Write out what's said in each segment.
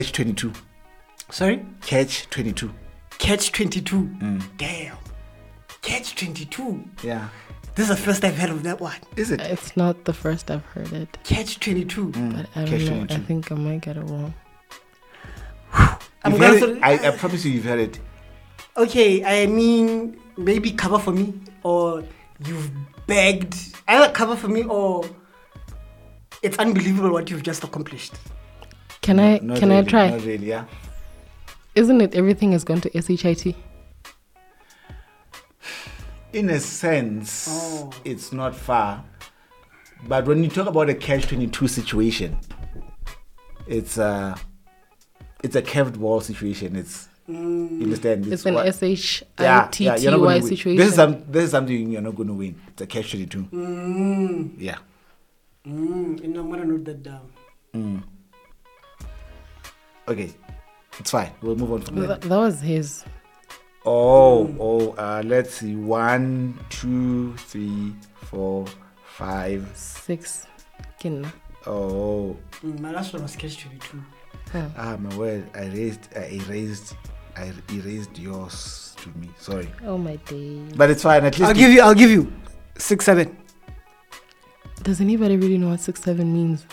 Catch 22. Sorry? Catch 22. Catch 22. Damn. Catch 22. Yeah. This is the first I've heard of that one. Is it? It's not the first I've heard it. Catch 22. But I Catch don't know. 22. I think I might get it wrong. I'm You've going heard it? to. I promise you, you've heard it. Okay, I mean, maybe cover for me, or you've begged. Either cover for me, or it's unbelievable what you've just accomplished. Can I Not can really, I try? Not really, yeah. Isn't it everything has gone to SHIT? In a sense, Oh. it's not far. But when you talk about a catch 22 situation, it's a curved ball situation. It's you understand. It's an what- SHITY you're not gonna win. situation. This is something you're not going to win. It's a catch 22. Yeah. I'm gonna note that down. Okay, it's fine. We'll move on from there. That was his. Let's see. 1, 2, 3, 4, 5. 6. Kinna. Oh, My last one was catch 22. my word! I erased yours to me. Sorry, Oh my days. but it's fine. At least I'll give you 6, 7. Does anybody really know what 6-7 means?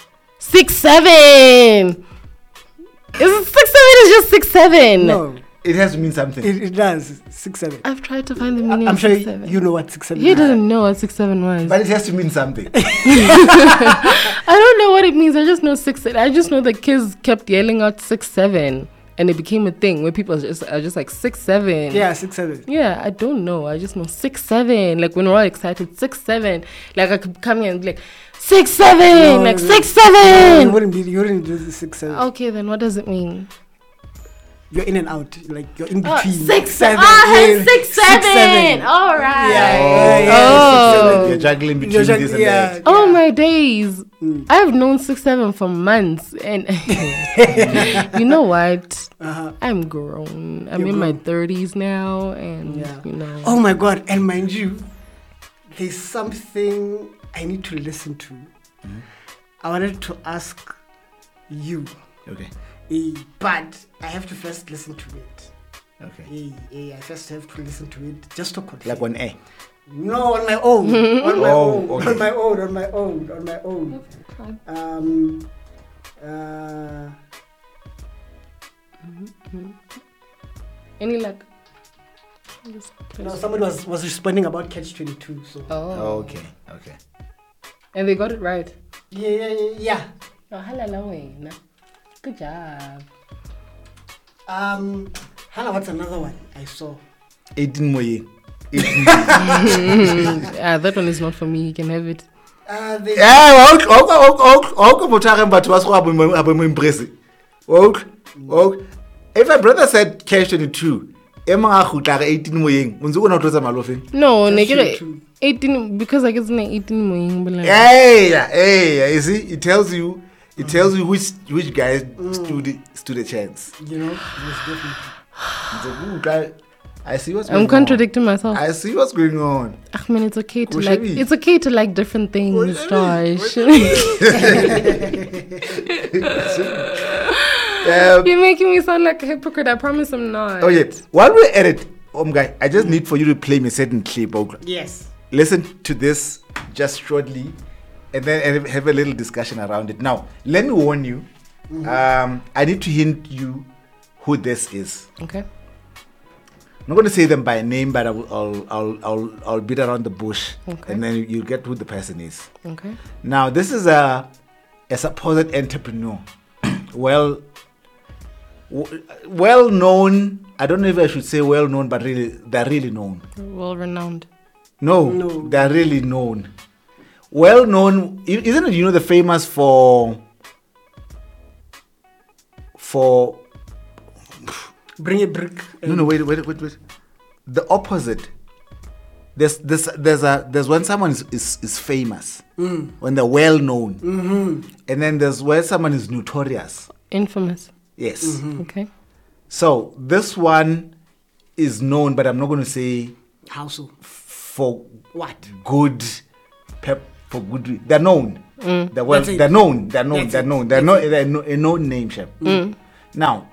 6-7. Is 6-7 is just 6-7? No, it has to mean something. it does. 6, 7. I've tried to find the meaning I'm of sure 6-7. you know what 6, 7 He is. doesn't know what 6-7 was. But it has to mean something. I don't know what it means. I just know 6-7. I just know the kids kept yelling out 6-7, and it became a thing where people are just like 6-7. Yeah, 6, 7. Yeah, I don't know. I just know 6-7. Like when we're all excited, 6-7. Like I could come here and be like 6-7, like 6-7. You wouldn't do the 6, 7. Okay, then what does it mean? You're in and out. Like you're in between. 6-7. 7. Ah, 6-7. 6-7. All right. Yeah. Oh. You're juggling between You're just- this and yeah. that. Oh my days. I've known 6-7 for months, and you know what? I'm grown. I'm You're in my grown. 30s now, and Yeah. you know. Oh my God. And mind you, there's something I need to listen to. I wanted to ask you, Okay. but I have to first listen to it. Okay. I first have to listen to it just to confirm. Like on A. No, on my own. On my Oh, own. okay. On my own. On my own. On my own. Any luck? No, somebody was responding about Catch 22. So. Oh. Okay. Okay. And they got it right. Yeah. Oh, halala wena. Good job. Hannah, what's another one I saw? 18 Moye. That one is not for me. You can have it. Yeah, if my brother said catch 22, Emma 18 Moying, Unzuko to Malofin. No, That's nigga, true. 18 because I guess 18 moing. Hey, you see, it tells you which guys stood a chance. You know, most definitely. I see what's going I'm on. contradicting myself. I see what's going on. Man, it's okay to What like. you mean? It's okay to like different things, What Josh. you You're making me sound like a hypocrite. I promise I'm not. Oh yeah. While we're at it, guy, I just need for you to play me a certain clip. Yes. Listen to this just shortly, and then have a little discussion around it. Now, let me warn you. I need to hint you who this is. Okay. I'm not going to say them by name, but I'll beat around the bush, Okay. and then you'll get who the person is. Okay. Now, this is a supposed entrepreneur, well known. I don't know if I should say well known, but really, they're really known. Well renowned. No, they're really known. Well known, isn't it? You know, the famous for Bring a brick. no, wait. The opposite. There's when someone is famous, when they're well known, and then there's where someone is notorious. Infamous. Yes. Okay. So this one is known, but I'm not going to say How so? for What? good for good. They're known. They're That's it. known. They're That's known. it. They're a known name, chef. Now,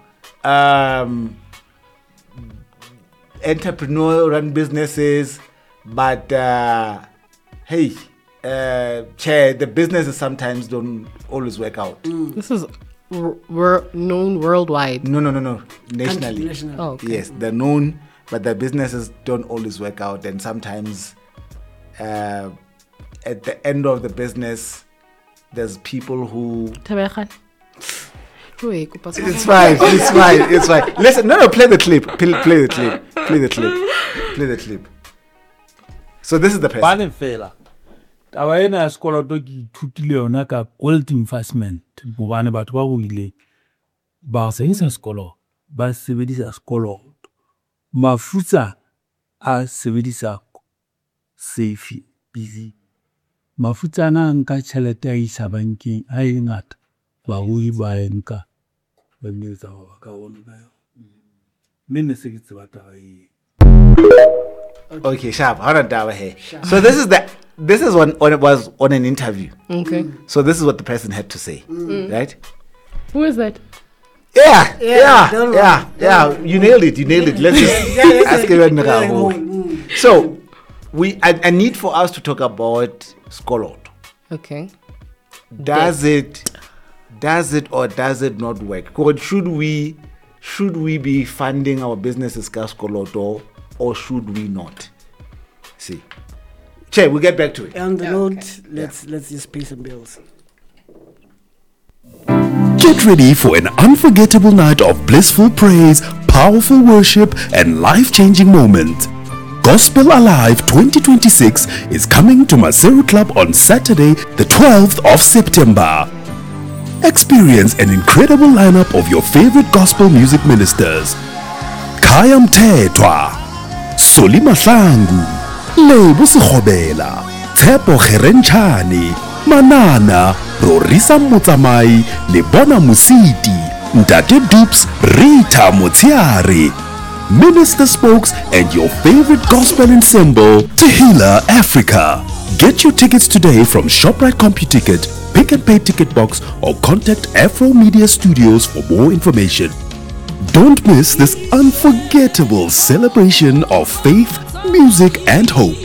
entrepreneur run businesses, but hey, chair, the businesses sometimes don't always work out. This is known worldwide. No, nationally. National. Oh, okay. Yes, they're known, but the businesses don't always work out, and sometimes at the end of the business, there's people who. Tabegan. It's fine. Listen, no, play the clip. Play the clip. So this is the person. Bane fela. Taba ena ya sekoloto ke ithutile yona ka gold investment. Bobane batho ba go ile ba sebedisa sekoloto, ba sebedisa sekoloto. Mafutsa a sebedisa safe busy. Mafutsa na nka tšhelete a isa bankeng a e ngata ba go ba nka ba netsa ba ka bona yo. Mme se ke tseba taba e. Okay, sharp. How did that here? So this is when it was on an interview. Okay. So this is what the person had to say, right? Who is that? Yeah. Don't You nailed it. Let's just ask him. So I need for us to talk about Skolot. Okay. Does it or does it not work? Or should we be funding our businesses Skolot or should we not? See. Che, we'll get back to it. On the note, let's just pay some bills. Get ready for an unforgettable night of blissful praise, powerful worship, and life-changing moments. Gospel Alive 2026 is coming to Maseru Club on Saturday, the 12th of September. Experience an incredible lineup of your favorite gospel music ministers. Khaya Mthethwa, Soli Mahlangu, Lebo Sikhobela, Tshepo Kgerenchane, Manana, Rorisa Motsamai, Lebona Musiti, Ntate Dupes, Rita Motiari, Minister Spokes, and your favorite gospel ensemble, Tehillah Africa. Get your tickets today from ShopRite CompuTicket, Pick and Pay Ticket Box, or contact Afro Media Studios for more information. Don't miss this unforgettable celebration of faith, music, and hope.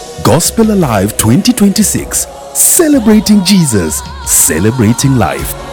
Gospel Alive 2026, celebrating Jesus, celebrating life.